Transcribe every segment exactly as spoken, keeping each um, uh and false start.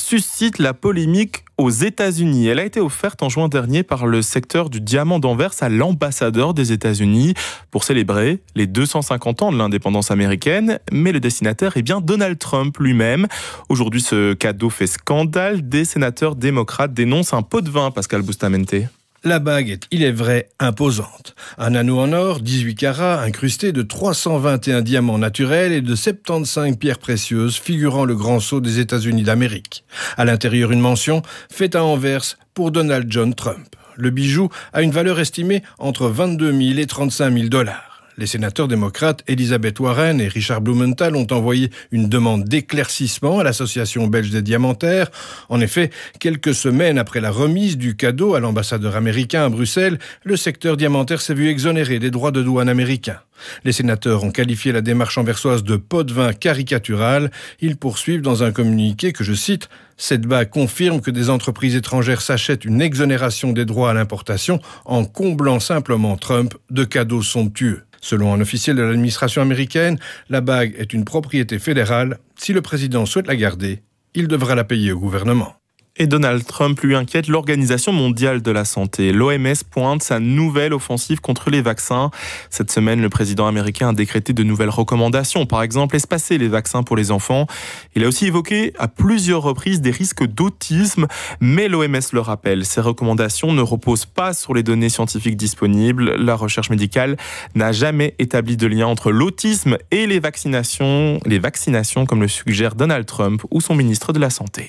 suscite la polémique aux États-Unis. Elle a été offerte en juin dernier par le secteur du diamant d'Anvers à l'ambassadeur des États-Unis pour célébrer les deux cent cinquante ans de l'indépendance américaine. Mais le destinataire est bien Donald Trump lui-même. Aujourd'hui, ce cadeau fait scandale. Des sénateurs démocrates dénoncent un pot de vin, Pascal Bustamante. La bague est, il est vrai, imposante. Un anneau en or, dix-huit carats, incrusté de trois cent vingt et un diamants naturels et de soixante-quinze pierres précieuses figurant le grand sceau des États-Unis d'Amérique. À l'intérieur, une mention faite à Anvers pour Donald John Trump. Le bijou a une valeur estimée entre vingt-deux mille et trente-cinq mille dollars. Les sénateurs démocrates Elizabeth Warren et Richard Blumenthal ont envoyé une demande d'éclaircissement à l'Association belge des diamantaires. En effet, quelques semaines après la remise du cadeau à l'ambassadeur américain à Bruxelles, le secteur diamantaire s'est vu exonéré des droits de douane américains. Les sénateurs ont qualifié la démarche anversoise de pot de vin caricatural. Ils poursuivent dans un communiqué que je cite « Cette bague confirme que des entreprises étrangères s'achètent une exonération des droits à l'importation en comblant simplement Trump de cadeaux somptueux ». Selon un officiel de l'administration américaine, la bague est une propriété fédérale. Si le président souhaite la garder, il devra la payer au gouvernement. Et Donald Trump lui inquiète l'Organisation mondiale de la santé. L'O M S pointe sa nouvelle offensive contre les vaccins. Cette semaine, le président américain a décrété de nouvelles recommandations. Par exemple, espacer les vaccins pour les enfants. Il a aussi évoqué à plusieurs reprises des risques d'autisme. Mais l'O M S le rappelle, ces recommandations ne reposent pas sur les données scientifiques disponibles. La recherche médicale n'a jamais établi de lien entre l'autisme et les vaccinations, les vaccinations comme le suggère Donald Trump ou son ministre de la Santé.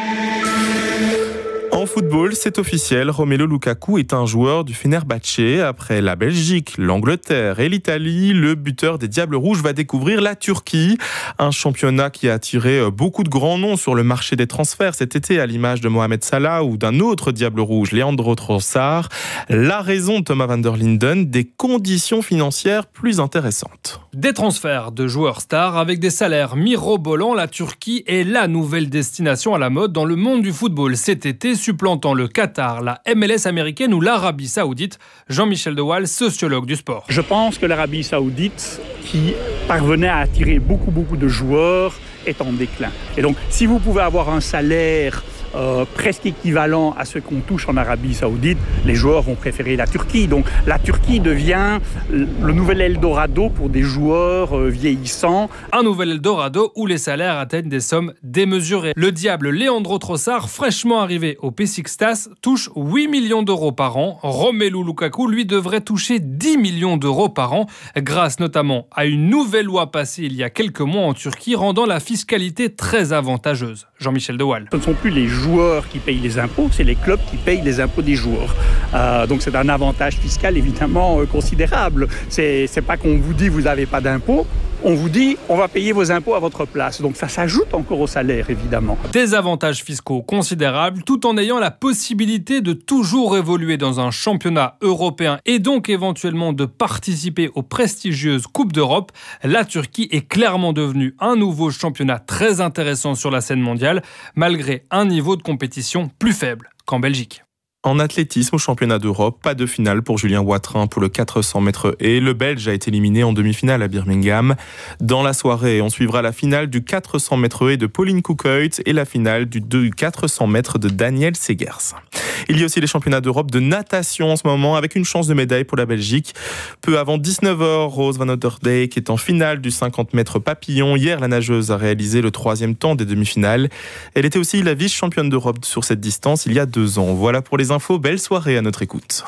En football, c'est officiel, Romelu Lukaku est un joueur du Fenerbahçe. Après la Belgique, l'Angleterre et l'Italie, le buteur des Diables Rouges va découvrir la Turquie. Un championnat qui a attiré beaucoup de grands noms sur le marché des transferts cet été, à l'image de Mohamed Salah ou d'un autre Diable Rouge, Leandro Trossard. La raison, Thomas van der Linden, des conditions financières plus intéressantes. Des transferts de joueurs stars avec des salaires mirobolants, la Turquie est la nouvelle destination à la mode dans le monde du football cet été, supplantant le Qatar, la M L S américaine ou l'Arabie Saoudite. Jean-Michel Dewal, sociologue du sport. Je pense que l'Arabie Saoudite, qui parvenait à attirer beaucoup, beaucoup de joueurs, est en déclin. Et donc, si vous pouvez avoir un salaire Euh, presque équivalent à ce qu'on touche en Arabie Saoudite, les joueurs vont préférer la Turquie. Donc la Turquie devient le nouvel Eldorado pour des joueurs euh, vieillissants. Un nouvel Eldorado où les salaires atteignent des sommes démesurées. Le diable Leandro Trossard, fraîchement arrivé au Beşiktaş, touche huit millions d'euros par an. Romelu Lukaku, lui, devrait toucher dix millions d'euros par an, grâce notamment à une nouvelle loi passée il y a quelques mois en Turquie, rendant la fiscalité très avantageuse. Jean-Michel Dewal. Ce ne sont plus les joueurs qui payent les impôts, c'est les clubs qui payent les impôts des joueurs. Euh, donc c'est un avantage fiscal évidemment euh, considérable. C'est, c'est pas qu'on vous dit vous n'avez pas d'impôts, on vous dit on va payer vos impôts à votre place. Donc ça s'ajoute encore au salaire évidemment. Des avantages fiscaux considérables tout en ayant la possibilité de toujours évoluer dans un championnat européen et donc éventuellement de participer aux prestigieuses Coupes d'Europe. La Turquie est clairement devenue un nouveau championnat très intéressant sur la scène mondiale malgré un niveau de compétition plus faible qu'en Belgique. En athlétisme au championnat d'Europe, pas de finale pour Julien Watrin pour le quatre cents mètres haies. Le Belge a été éliminé en demi-finale à Birmingham. Dans la soirée, on suivra la finale du quatre cents mètres haies de Pauline Koekhuis et la finale du quatre cents mètres de Daniel Segers. Il y a aussi les championnats d'Europe de natation en ce moment avec une chance de médaille pour la Belgique. Peu avant dix-neuf heures, Rose Van Otterdijk est en finale du cinquante mètres papillon. Hier, la nageuse a réalisé le troisième temps des demi-finales. Elle était aussi la vice-championne d'Europe sur cette distance il y a deux ans. Voilà pour les infos. Belle soirée à notre écoute.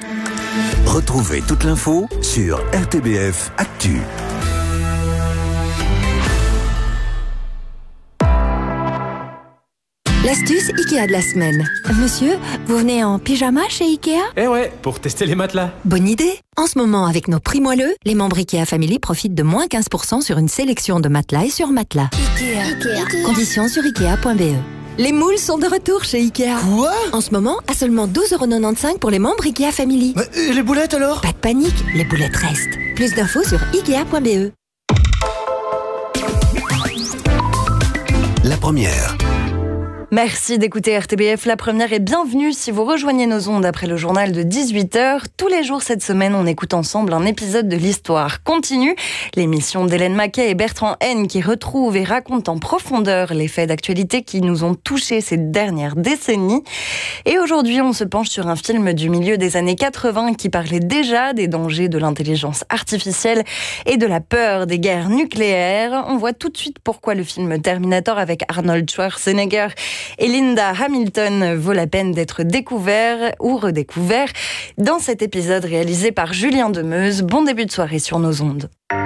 Retrouvez toute l'info sur R T B F Actu. L'astuce Ikea de la semaine. Monsieur, vous venez en pyjama chez Ikea ? Eh ouais, pour tester les matelas. Bonne idée. En ce moment, avec nos prix moelleux, les membres Ikea Family profitent de moins quinze pour cent sur une sélection de matelas et sur matelas. Ikea. Ikea. Conditions sur ikea point b e. Les moules sont de retour chez Ikea. Quoi ? En ce moment, à seulement douze euros quatre-vingt-quinze pour les membres Ikea Family. Mais, et les boulettes alors ? Pas de panique, les boulettes restent. Plus d'infos sur ikea point b e. La première. Merci d'écouter R T B F, la première, et bienvenue si vous rejoignez nos ondes après le journal de dix-huit heures. Tous les jours cette semaine, on écoute ensemble un épisode de l'Histoire continue, l'émission d'Hélène Maquet et Bertrand Haine qui retrouvent et racontent en profondeur les faits d'actualité qui nous ont touchés ces dernières décennies. Et aujourd'hui, on se penche sur un film du milieu des années quatre-vingts qui parlait déjà des dangers de l'intelligence artificielle et de la peur des guerres nucléaires. On voit tout de suite pourquoi le film Terminator avec Arnold Schwarzenegger et Linda Hamilton vaut la peine d'être découvert ou redécouvert dans cet épisode réalisé par Julien Demeuse. Bon début de soirée sur nos ondes.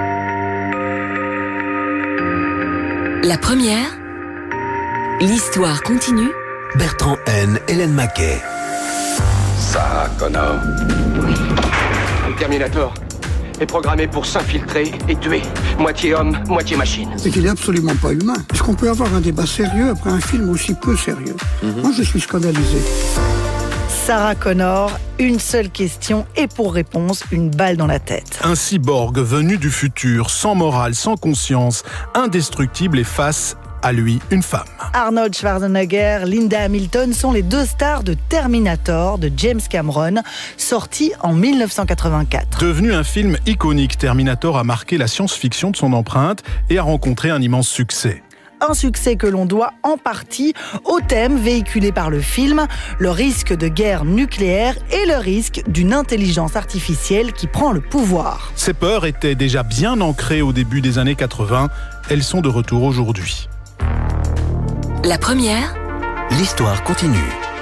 La première, l'histoire continue. Bertrand Haine, Hélène Maquet. Sarah Connor. Le Terminator est programmé pour s'infiltrer et tuer. Moitié homme, moitié machine. C'est qu'il n'est absolument pas humain. Est-ce qu'on peut avoir un débat sérieux après un film aussi peu sérieux ? mm-hmm. Moi, je suis scandalisé. Sarah Connor, une seule question et pour réponse, une balle dans la tête. Un cyborg venu du futur, sans morale, sans conscience, indestructible et face à lui, une femme. Arnold Schwarzenegger, Linda Hamilton sont les deux stars de Terminator de James Cameron, sorti en dix-neuf cent quatre-vingt-quatre. Devenu un film iconique, Terminator a marqué la science-fiction de son empreinte et a rencontré un immense succès. Un succès que l'on doit en partie au thème véhiculé par le film, le risque de guerre nucléaire et le risque d'une intelligence artificielle qui prend le pouvoir. Ces peurs étaient déjà bien ancrées au début des années quatre-vingts, elles sont de retour aujourd'hui. La première, l'histoire continue.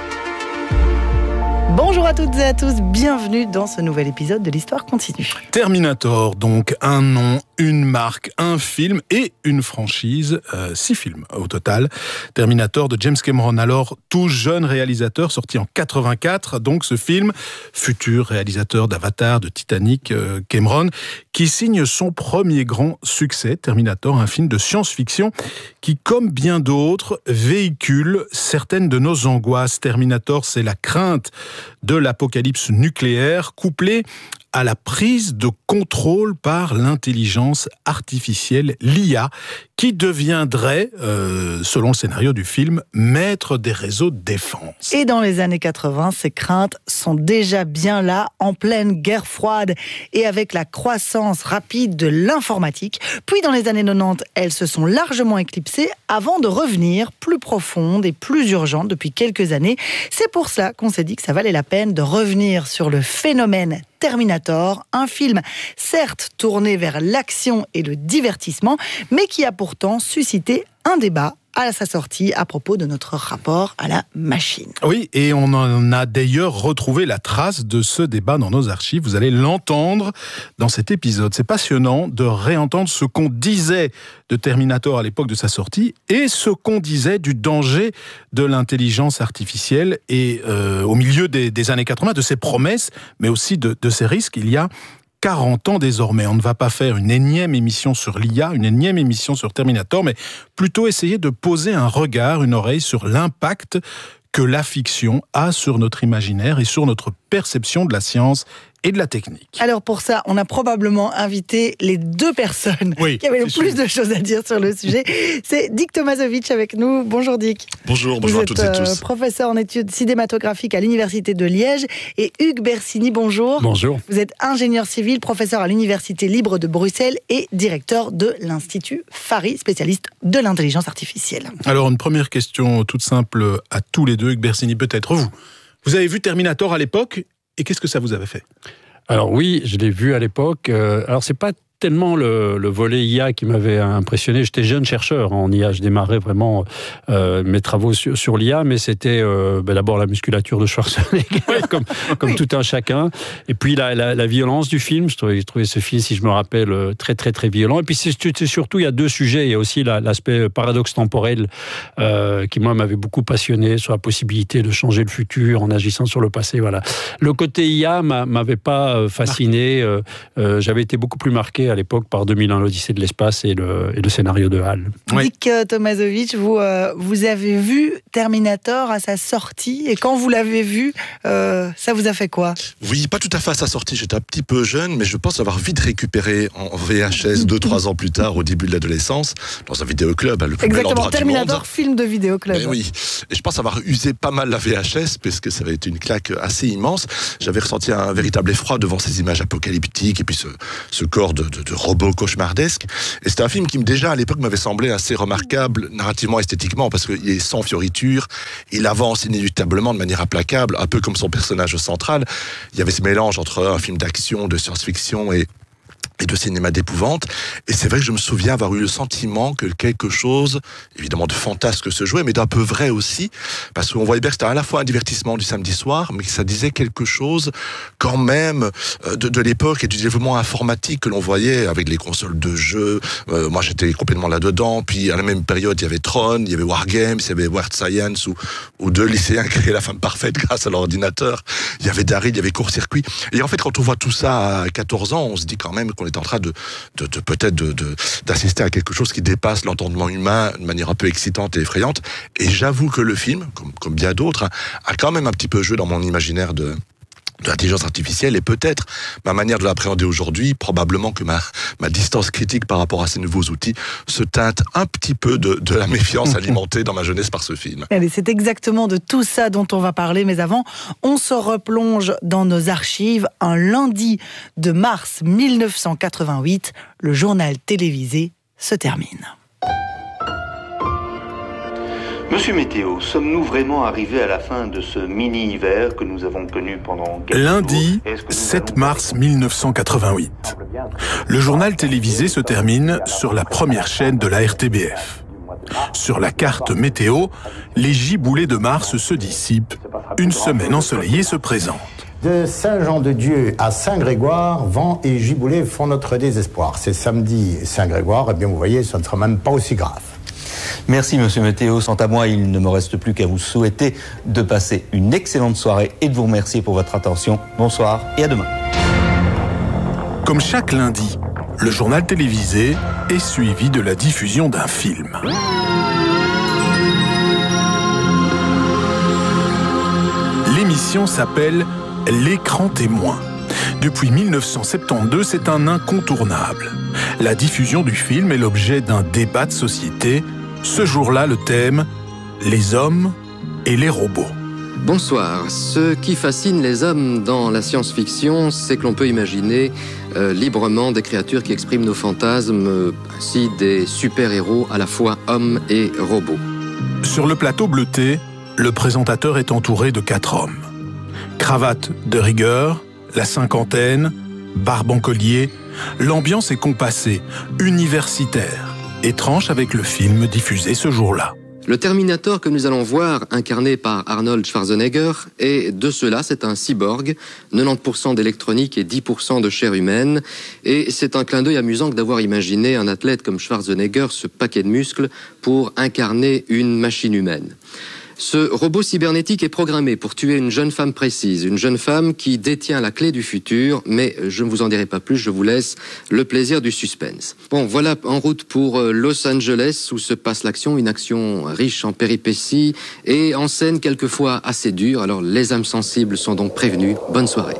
Bonjour à toutes et à tous, bienvenue dans ce nouvel épisode de l'Histoire continue. Terminator, donc un nom, une marque, un film et une franchise, euh, six films au total. Terminator de James Cameron, alors tout jeune réalisateur, sorti en quatre-vingt-quatre, donc ce film, futur réalisateur d'Avatar, de Titanic, euh, Cameron, qui signe son premier grand succès, Terminator, un film de science-fiction qui, comme bien d'autres, véhicule certaines de nos angoisses. Terminator, c'est la crainte de l'apocalypse nucléaire, couplée à la prise de contrôle par l'intelligence artificielle, l'I A, qui deviendrait, euh, selon le scénario du film, maître des réseaux de défense. Et dans les années quatre-vingts, ces craintes sont déjà bien là, en pleine guerre froide et avec la croissance rapide de l'informatique. Puis dans les années quatre-vingt-dix, elles se sont largement éclipsées avant de revenir plus profondes et plus urgentes depuis quelques années. C'est pour cela qu'on s'est dit que ça valait la peine de revenir sur le phénomène Terminator, un film certes tourné vers l'action et le divertissement, mais qui a pourtant suscité un débat à sa sortie à propos de notre rapport à la machine. Oui, et on en a d'ailleurs retrouvé la trace de ce débat dans nos archives. Vous allez l'entendre dans cet épisode. C'est passionnant de réentendre ce qu'on disait de Terminator à l'époque de sa sortie et ce qu'on disait du danger de l'intelligence artificielle et euh, au milieu des, des années quatre-vingts, de ses promesses, mais aussi de, de ses risques. Il y a quarante ans désormais. On ne va pas faire une énième émission sur l'I A, une énième émission sur Terminator, mais plutôt essayer de poser un regard, une oreille sur l'impact que la fiction a sur notre imaginaire et sur notre perception de la science et de la technique. Alors pour ça, on a probablement invité les deux personnes oui, qui avaient le plus sûr. de choses à dire sur le sujet. C'est Dick Tomasovic avec nous. Bonjour Dick. Bonjour, bonjour Vous à toutes êtes, et tous. Euh, professeur en études cinématographiques à l'Université de Liège. Et Hugues Bersini, bonjour. Bonjour. Vous êtes ingénieur civil, professeur à l'Université libre de Bruxelles et directeur de l'Institut Fari, spécialiste de l'intelligence artificielle. Alors une première question toute simple à tous les deux. Hugues Bersini, peut-être vous. Vous avez vu Terminator à l'époque et qu'est-ce que ça vous avait fait ? Alors oui, je l'ai vu à l'époque. Euh, alors c'est pas tellement le, le volet I A qui m'avait impressionné. J'étais jeune chercheur en I A, je démarrais vraiment euh, mes travaux sur, sur l'I A, mais c'était euh, ben d'abord la musculature de Schwarzenegger, comme, comme oui. tout un chacun. Et puis la, la, la violence du film, je trouvais, je trouvais ce film, si je me rappelle, très très très violent. Et puis c'est, c'est surtout, il y a deux sujets. Il y a aussi la, l'aspect paradoxe temporel euh, qui moi m'avait beaucoup passionné sur la possibilité de changer le futur en agissant sur le passé. Voilà. Le côté I A m'avait pas fasciné. Euh, euh, j'avais été beaucoup plus marqué marqué à l'époque par deux mille un, l'Odyssée de l'espace et le, et le scénario de Hal. Oui. Dick Tomasovic, vous, euh, vous avez vu Terminator à sa sortie, et quand vous l'avez vu, euh, ça vous a fait quoi? Oui, pas tout à fait à sa sortie, j'étais un petit peu jeune, mais je pense avoir vite récupéré en V H S deux trois ans plus tard, au début de l'adolescence, dans un vidéoclub, le plus bel endroit du monde. Terminator, film de vidéoclub. Mais oui, et je pense avoir usé pas mal la V H S, parce que ça avait été une claque assez immense. J'avais ressenti un véritable effroi devant ces images apocalyptiques, et puis ce, ce corps de, de, de robot cauchemardesque. Et c'était un film qui, déjà à l'époque, m'avait semblé assez remarquable, narrativement, esthétiquement, parce qu'il est sans fioriture, il avance inéluctablement de manière implacable, un peu comme son personnage central. Il y avait ce mélange entre un film d'action, de science-fiction et et de cinéma d'épouvante. Et c'est vrai que je me souviens avoir eu le sentiment que quelque chose, évidemment de fantasque se jouait, mais d'un peu vrai aussi, parce qu'on voyait bien que c'était à la fois un divertissement du samedi soir, mais que ça disait quelque chose quand même de, de l'époque et du développement informatique que l'on voyait avec les consoles de jeux. Euh, moi j'étais complètement là-dedans, puis à la même période il y avait Tron, il y avait Wargames, il y avait Weird Science, où, où deux lycéens créaient la femme parfaite grâce à l'ordinateur. Il y avait Daryl, il y avait Court Circuit. Et en fait quand on voit tout ça à quatorze ans, on se dit quand même qu'on est en train de, de, de peut-être de, de, d'assister à quelque chose qui dépasse l'entendement humain de manière un peu excitante et effrayante. Et j'avoue que le film, comme, comme bien d'autres, hein, a quand même un petit peu joué dans mon imaginaire de, de l'intelligence artificielle, et peut-être ma manière de l'appréhender aujourd'hui, probablement que ma, ma distance critique par rapport à ces nouveaux outils se teinte un petit peu de, de la méfiance alimentée dans ma jeunesse par ce film. Allez, c'est exactement de tout ça dont on va parler, mais avant, on se replonge dans nos archives. Un lundi de mars mille neuf cent quatre-vingt-huit, le journal télévisé se termine. Monsieur Météo, sommes-nous vraiment arrivés à la fin de ce mini-hiver que nous avons connu pendant quelques Lundi, jours ? sept mars mille neuf cent quatre-vingt-huit. Le journal télévisé se termine sur la première chaîne de la R T B F. Sur la carte météo, les giboulées de Mars se dissipent. Une semaine ensoleillée se présente. De Saint-Jean-de-Dieu à Saint-Grégoire, vent et giboulées font notre désespoir. C'est samedi Saint-Grégoire, et bien vous voyez, ça ne sera même pas aussi grave. Merci Monsieur Météo. Quant à moi, il ne me reste plus qu'à vous souhaiter de passer une excellente soirée et de vous remercier pour votre attention. Bonsoir et à demain. Comme chaque lundi, le journal télévisé est suivi de la diffusion d'un film. L'émission s'appelle L'écran témoin. Depuis mille neuf cent soixante-douze, c'est un incontournable. La diffusion du film est l'objet d'un débat de société. Ce jour-là, le thème « Les hommes et les robots ». Bonsoir. Ce qui fascine les hommes dans la science-fiction, c'est que l'on peut imaginer euh, librement des créatures qui expriment nos fantasmes, euh, ainsi des super-héros à la fois hommes et robots. Sur le plateau bleuté, le présentateur est entouré de quatre hommes. Cravate de rigueur, la cinquantaine, barbe en collier, l'ambiance est compassée, universitaire, étrange avec le film diffusé ce jour-là. Le Terminator que nous allons voir, incarné par Arnold Schwarzenegger, est de cela, c'est un cyborg, quatre-vingt-dix pour cent d'électronique et dix pour cent de chair humaine, et c'est un clin d'œil amusant que d'avoir imaginé un athlète comme Schwarzenegger, ce paquet de muscles, pour incarner une machine humaine. Ce robot cybernétique est programmé pour tuer une jeune femme précise, une jeune femme qui détient la clé du futur, mais je ne vous en dirai pas plus, je vous laisse le plaisir du suspense. Bon, voilà en route pour Los Angeles, où se passe l'action, une action riche en péripéties et en scène quelquefois assez dure, alors les âmes sensibles sont donc prévenues. Bonne soirée.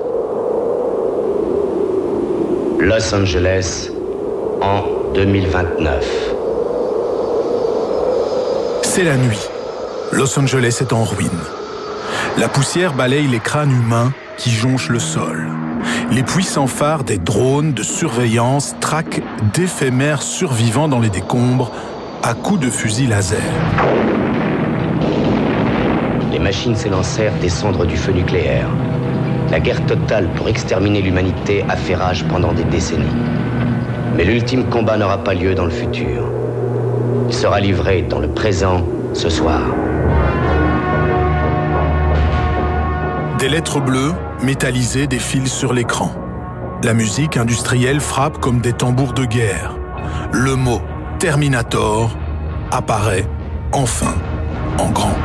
Los Angeles, en deux mille vingt-neuf. C'est la nuit. Los Angeles est en ruine. La poussière balaye les crânes humains qui jonchent le sol. Les puissants phares des drones de surveillance traquent d'éphémères survivants dans les décombres à coups de fusil laser. Les machines s'élancèrent des cendres du feu nucléaire. La guerre totale pour exterminer l'humanité a fait rage pendant des décennies. Mais l'ultime combat n'aura pas lieu dans le futur. Il sera livré dans le présent ce soir. Des lettres bleues, métallisées, défilent sur l'écran. La musique industrielle frappe comme des tambours de guerre. Le mot « Terminator » apparaît, enfin, en grand.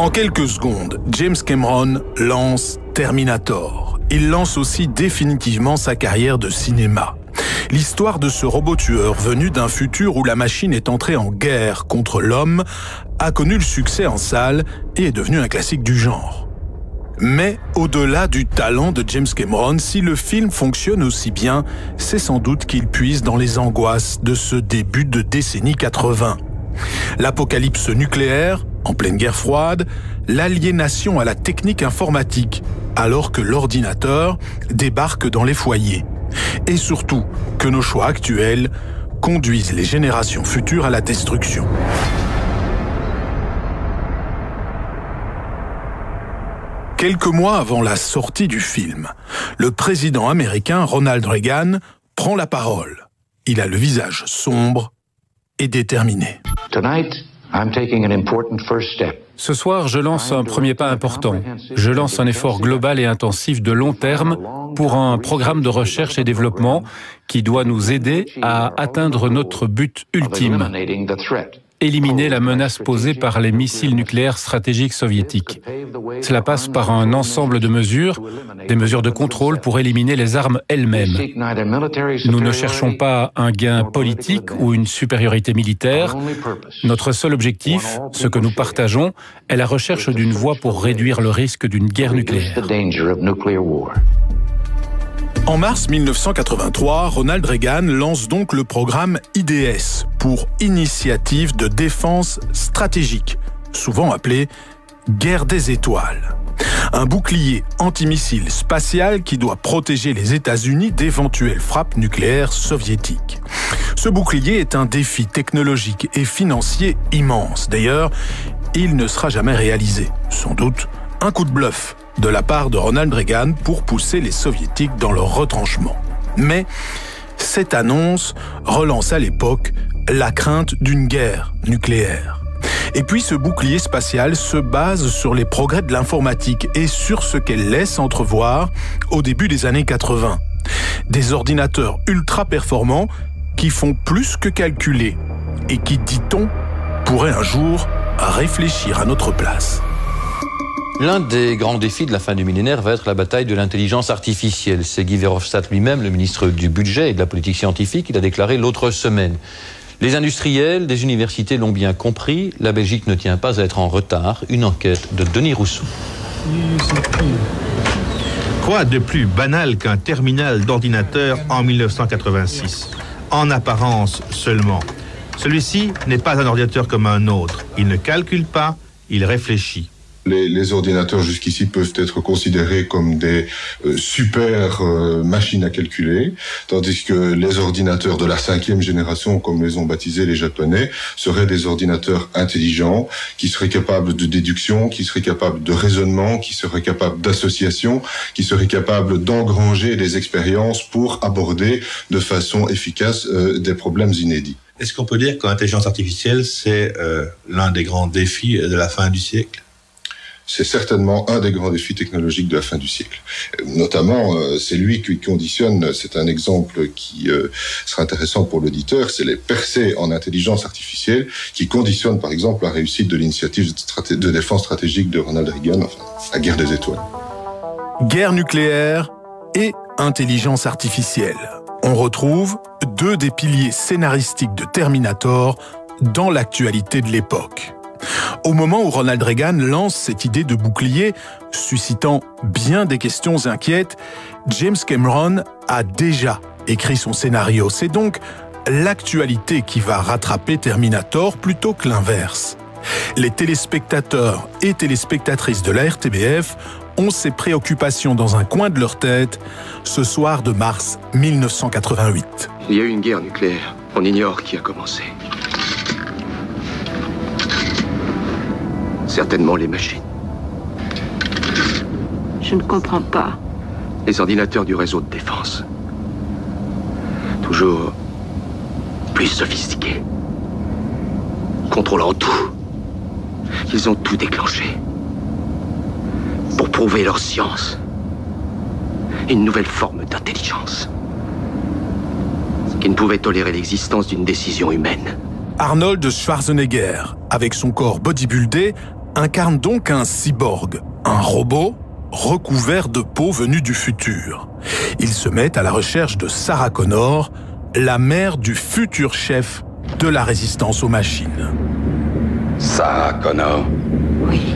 En quelques secondes, James Cameron lance Terminator. Il lance aussi définitivement sa carrière de cinéma. L'histoire de ce robot tueur venu d'un futur où la machine est entrée en guerre contre l'homme a connu le succès en salle et est devenu un classique du genre. Mais au-delà du talent de James Cameron, si le film fonctionne aussi bien, c'est sans doute qu'il puise dans les angoisses de ce début de décennie quatre-vingts. L'apocalypse nucléaire, en pleine guerre froide, l'aliénation à la technique informatique, alors que l'ordinateur débarque dans les foyers. Et surtout, que nos choix actuels conduisent les générations futures à la destruction. Quelques mois avant la sortie du film, le président américain Ronald Reagan prend la parole. Il a le visage sombre et déterminé. Tonight, I'm taking an important first step. Ce soir, je lance un premier pas important. Je lance un effort global et intensif de long terme pour un programme de recherche et développement qui doit nous aider à atteindre notre but ultime. Éliminer la menace posée par les missiles nucléaires stratégiques soviétiques. Cela passe par un ensemble de mesures, des mesures de contrôle pour éliminer les armes elles-mêmes. Nous ne cherchons pas un gain politique ou une supériorité militaire. Notre seul objectif, ce que nous partageons, est la recherche d'une voie pour réduire le risque d'une guerre nucléaire. En mars mille neuf cent quatre-vingt-trois, Ronald Reagan lance donc le programme I D S pour Initiative de défense stratégique, souvent appelé Guerre des étoiles. Un bouclier antimissile spatial qui doit protéger les États-Unis d'éventuelles frappes nucléaires soviétiques. Ce bouclier est un défi technologique et financier immense. D'ailleurs, il ne sera jamais réalisé. Sans doute un coup de bluff de la part de Ronald Reagan pour pousser les soviétiques dans leur retranchement. Mais cette annonce relance à l'époque la crainte d'une guerre nucléaire. Et puis ce bouclier spatial se base sur les progrès de l'informatique et sur ce qu'elle laisse entrevoir au début des années quatre-vingts. Des ordinateurs ultra performants qui font plus que calculer et qui, dit-on, pourraient un jour réfléchir à notre place. L'un des grands défis de la fin du millénaire va être la bataille de l'intelligence artificielle. C'est Guy Verhofstadt lui-même, le ministre du Budget et de la politique scientifique, il a déclaré l'autre semaine. Les industriels des universités l'ont bien compris, la Belgique ne tient pas à être en retard. Une enquête de Denis Rousseau. Quoi de plus banal qu'un terminal d'ordinateur en mille neuf cent quatre-vingt-six? En apparence seulement. Celui-ci n'est pas un ordinateur comme un autre. Il ne calcule pas, il réfléchit. Les, les ordinateurs jusqu'ici peuvent être considérés comme des euh, super euh, machines à calculer, tandis que les ordinateurs de la cinquième génération, comme les ont baptisés les Japonais, seraient des ordinateurs intelligents, qui seraient capables de déduction, qui seraient capables de raisonnement, qui seraient capables d'association, qui seraient capables d'engranger des expériences pour aborder de façon efficace euh, des problèmes inédits. Est-ce qu'on peut dire que l'intelligence artificielle, c'est euh, l'un des grands défis de la fin du siècle ? C'est certainement un des grands défis technologiques de la fin du siècle. Notamment, euh, c'est lui qui conditionne, c'est un exemple qui euh, sera intéressant pour l'auditeur, c'est les percées en intelligence artificielle qui conditionnent par exemple la réussite de l'initiative de, de défense stratégique de Ronald Reagan, enfin, la guerre des étoiles. Guerre nucléaire et intelligence artificielle. On retrouve deux des piliers scénaristiques de Terminator dans l'actualité de l'époque. Au moment où Ronald Reagan lance cette idée de bouclier, suscitant bien des questions inquiètes, James Cameron a déjà écrit son scénario. C'est donc l'actualité qui va rattraper Terminator plutôt que l'inverse. Les téléspectateurs et téléspectatrices de la R T B F ont ces préoccupations dans un coin de leur tête ce soir de mars mille neuf cent quatre-vingt-huit. Il y a eu une guerre nucléaire. On ignore qui a commencé. Certainement les machines. Je ne comprends pas. Les ordinateurs du réseau de défense. Toujours plus sophistiqués. Contrôlant tout. Ils ont tout déclenché. Pour prouver leur science. Une nouvelle forme d'intelligence. Qui ne pouvait tolérer l'existence d'une décision humaine. Arnold Schwarzenegger, avec son corps bodybuildé, incarne donc un cyborg, un robot recouvert de peau venue du futur. Il se met à la recherche de Sarah Connor, la mère du futur chef de la résistance aux machines. Sarah Connor. Oui.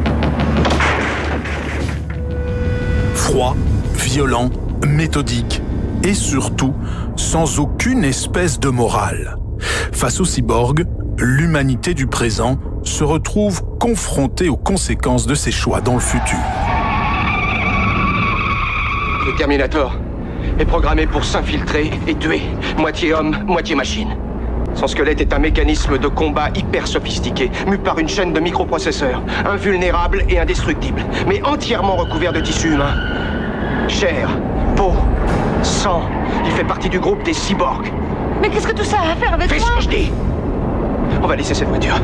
Froid, violent, méthodique et surtout sans aucune espèce de morale. Face au cyborg, l'humanité du présent se retrouve confrontée aux conséquences de ses choix dans le futur. Le Terminator est programmé pour s'infiltrer et tuer, moitié homme, moitié machine. Son squelette est un mécanisme de combat hyper sophistiqué, mu par une chaîne de microprocesseurs, invulnérable et indestructible, mais entièrement recouvert de tissu humain. Chair, peau, sang, il fait partie du groupe des cyborgs. Mais qu'est-ce que tout ça a à faire avec moi ? Fais ce que je dis. On va laisser cette voiture.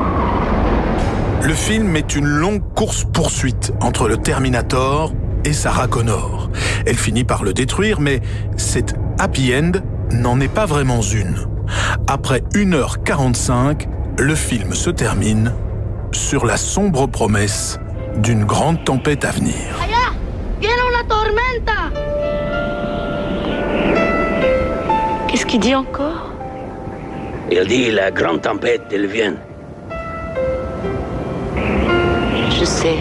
Le film est une longue course-poursuite entre le Terminator et Sarah Connor. Elle finit par le détruire, mais cette happy end n'en est pas vraiment une. Après une heure quarante-cinq, le film se termine sur la sombre promesse d'une grande tempête à venir. Allá, viene una tormenta. Qu'est-ce qu'il dit encore? Il dit la grande tempête, elle vient. Je sais.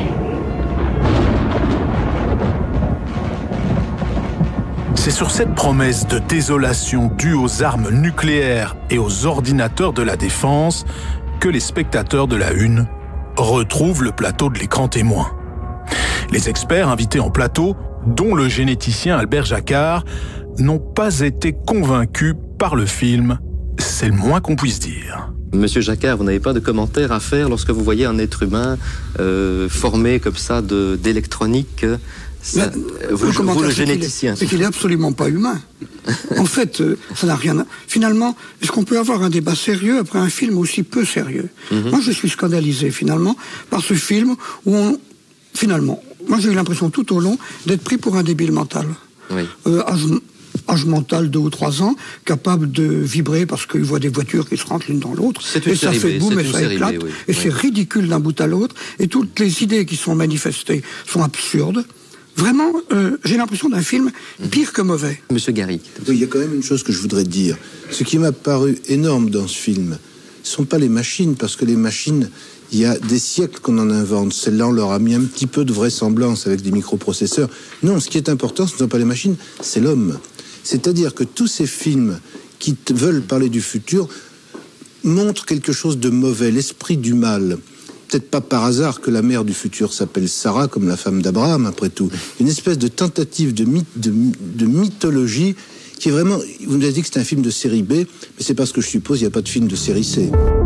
C'est sur cette promesse de désolation due aux armes nucléaires et aux ordinateurs de la défense que les spectateurs de la Une retrouvent le plateau de l'écran témoin. Les experts invités en plateau, dont le généticien Albert Jacquard, n'ont pas été convaincus par le film, c'est le moins qu'on puisse dire. Monsieur Jacquard, vous n'avez pas de commentaire à faire lorsque vous voyez un être humain euh, formé comme ça de, d'électronique. Ça, Mais, vous, le vous le c'est généticien. C'est qu'il est absolument pas humain. En fait, euh, ça n'a rien à... Finalement, est-ce qu'on peut avoir un débat sérieux après un film aussi peu sérieux? Mm-hmm. Moi, je suis scandalisé, finalement, par ce film où on... Finalement, moi, j'ai eu l'impression tout au long d'être pris pour un débile mental. Oui. Euh, âge, âge mental, deux ou trois ans, capable de vibrer parce qu'il voit des voitures qui se rentrent l'une dans l'autre. Et ça fait boum et ça éclate. Oui. Et oui. C'est ridicule d'un bout à l'autre. Et toutes les idées qui sont manifestées sont absurdes. Vraiment, euh, j'ai l'impression d'un film pire que mauvais. Monsieur Gary. Oui, il y a quand même une chose que je voudrais dire. Ce qui m'a paru énorme dans ce film, ce ne sont pas les machines, parce que les machines, il y a des siècles qu'on en invente. Celle-là, on leur a mis un petit peu de vraisemblance avec des microprocesseurs. Non, ce qui est important, ce ne sont pas les machines, c'est l'homme. C'est-à-dire que tous ces films qui t- veulent parler du futur montrent quelque chose de mauvais, l'esprit du mal. Peut-être pas par hasard que la mère du futur s'appelle Sarah, comme la femme d'Abraham, après tout. Une espèce de tentative de, mythe, de, de mythologie qui est vraiment... Vous nous avez dit que c'était un film de série B, mais c'est parce que je suppose qu'il n'y a pas de film de série C.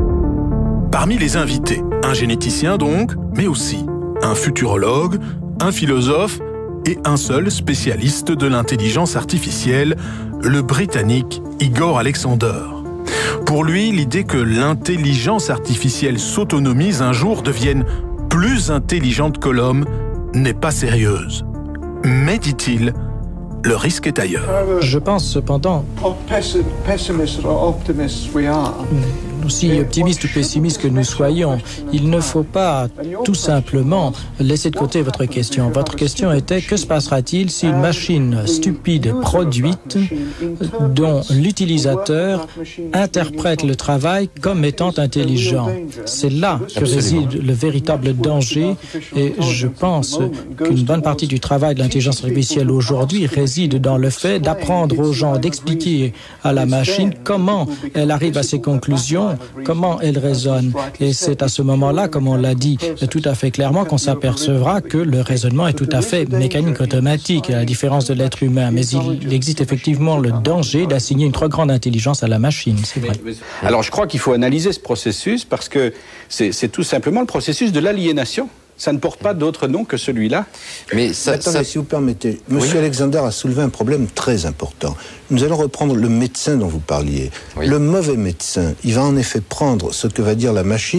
Parmi les invités, un généticien donc, mais aussi un futurologue, un philosophe et un seul spécialiste de l'intelligence artificielle, le Britannique Igor Alexander. Pour lui, l'idée que l'intelligence artificielle s'autonomise un jour, devienne plus intelligente que l'homme, n'est pas sérieuse. Mais, dit-il, le risque est ailleurs. Je pense cependant... Aussi optimiste ou pessimiste que nous soyons, il ne faut pas tout simplement laisser de côté votre question. Votre question était: que se passera-t-il si une machine stupide produite, dont l'utilisateur interprète le travail comme étant intelligent? C'est là que réside le véritable danger, et je pense qu'une bonne partie du travail de l'intelligence artificielle aujourd'hui réside dans le fait d'apprendre aux gens, d'expliquer à la machine comment elle arrive à ses conclusions, comment elle raisonne. Et c'est à ce moment-là, comme on l'a dit tout à fait clairement, qu'on s'apercevra que le raisonnement est tout à fait mécanique, automatique, à la différence de l'être humain. Mais il existe effectivement le danger d'assigner une trop grande intelligence à la machine, c'est vrai. Alors je crois qu'il faut analyser ce processus parce que c'est, c'est tout simplement le processus de l'aliénation. Ça ne porte pas d'autre nom que celui-là. Mais ça, Attendez, ça... si vous permettez, Monsieur oui. Alexander a soulevé un problème très important. Nous allons reprendre le médecin dont vous parliez. Oui. Le mauvais médecin, il va en effet prendre ce que va dire la machine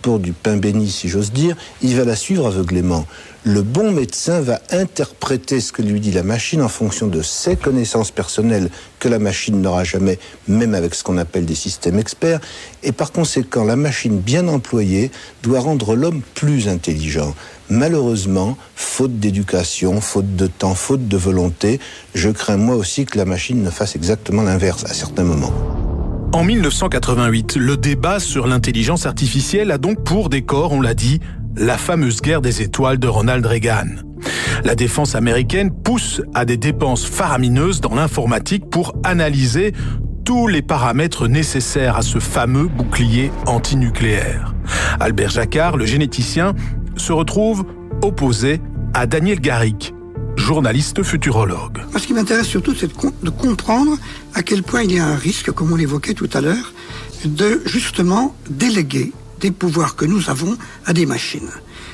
pour du pain béni, si j'ose dire, il va la suivre aveuglément. Le bon médecin va interpréter ce que lui dit la machine en fonction de ses connaissances personnelles que la machine n'aura jamais, même avec ce qu'on appelle des systèmes experts. Et par conséquent, la machine bien employée doit rendre l'homme plus intelligent. Malheureusement, faute d'éducation, faute de temps, faute de volonté, je crains moi aussi que la machine ne fasse exactement l'inverse à certains moments. En mille neuf cent quatre-vingt-huit, le débat sur l'intelligence artificielle a donc pour décor, on l'a dit, la fameuse guerre des étoiles de Ronald Reagan. La défense américaine pousse à des dépenses faramineuses dans l'informatique pour analyser tous les paramètres nécessaires à ce fameux bouclier antinucléaire. Albert Jacquard, le généticien, se retrouve opposé à Daniel Garrick, journaliste futurologue. Moi, ce qui m'intéresse surtout, c'est de, com- de comprendre à quel point il y a un risque, comme on l'évoquait tout à l'heure, de justement déléguer des pouvoirs que nous avons à des machines.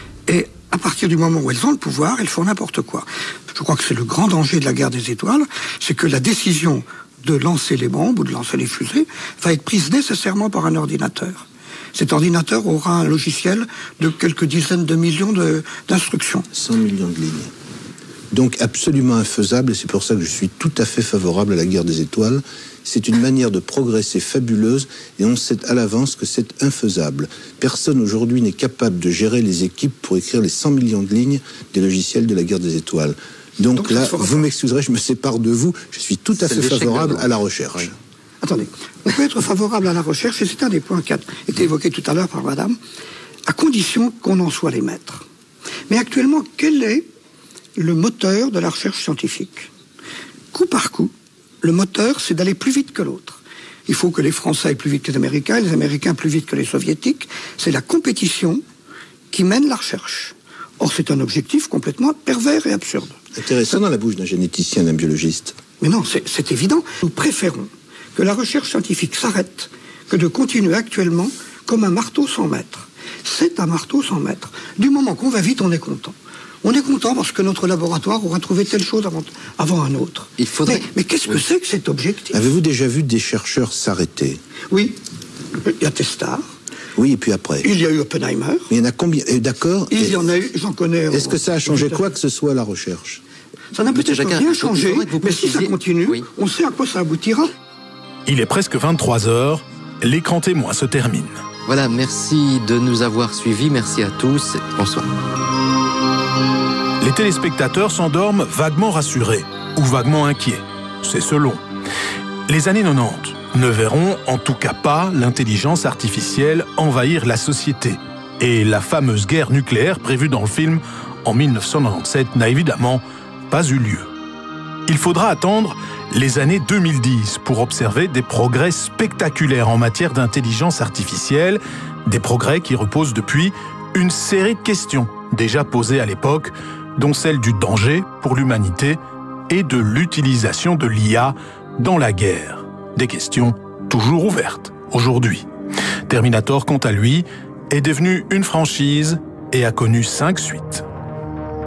Et à partir du moment où elles ont le pouvoir, elles font n'importe quoi. Je crois que c'est le grand danger de la guerre des étoiles, c'est que la décision de lancer les bombes ou de lancer les fusées va être prise nécessairement par un ordinateur. Cet ordinateur aura un logiciel de quelques dizaines de millions de, d'instructions. cent millions de lignes. Donc absolument infaisable, et c'est pour ça que je suis tout à fait favorable à la guerre des étoiles. C'est une manière de progresser fabuleuse, et on sait à l'avance que c'est infaisable. Personne aujourd'hui n'est capable de gérer les équipes pour écrire les cent millions de lignes des logiciels de la guerre des étoiles. Donc, Donc là, vous m'excuserez, je me sépare de vous, je suis tout à fait favorable à la recherche. Oui. Attendez, on peut être favorable à la recherche, et c'est un des points qui a été évoqué tout à l'heure par madame, à condition qu'on en soit les maîtres. Mais actuellement, quel est le moteur de la recherche scientifique? Coup par coup, le moteur, c'est d'aller plus vite que l'autre. Il faut que les Français aillent plus vite que les Américains, les Américains plus vite que les Soviétiques. C'est la compétition qui mène la recherche. Or, c'est un objectif complètement pervers et absurde. Intéressant dans la bouche d'un généticien, d'un biologiste. Mais non, c'est, c'est évident. Nous préférons que la recherche scientifique s'arrête que de continuer actuellement comme un marteau sans maître. C'est un marteau sans maître. Du moment qu'on va vite, on est content. On est content parce que notre laboratoire aura trouvé telle chose avant, avant un autre. Il faudrait... Mais, mais qu'est-ce que oui. c'est que cet objectif? Avez-vous déjà vu des chercheurs s'arrêter? Oui. Il y a Testard. Oui, et puis après? Il y a eu Oppenheimer. Mais il y en a combien? D'accord. Il y en a eu, j'en connais... Est-ce que ça a changé quoi que ce soit à la recherche? Ça n'a peut-être rien changé, mais si ça continue, oui. on sait à quoi ça aboutira. Il est presque vingt-trois heures, l'écran témoin se termine. Voilà, merci de nous avoir suivis, merci à tous, bonsoir. Les téléspectateurs s'endorment vaguement rassurés ou vaguement inquiets, c'est selon. Les années quatre-vingt-dix ne verront en tout cas pas l'intelligence artificielle envahir la société. Et la fameuse guerre nucléaire prévue dans le film en mille neuf cent quatre-vingt-dix-sept n'a évidemment pas eu lieu. Il faudra attendre les années deux mille dix pour observer des progrès spectaculaires en matière d'intelligence artificielle, des progrès qui reposent depuis une série de questions déjà posées à l'époque, dont celle du danger pour l'humanité et de l'utilisation de l'I A dans la guerre. Des questions toujours ouvertes aujourd'hui. Terminator, quant à lui, est devenu une franchise et a connu cinq suites.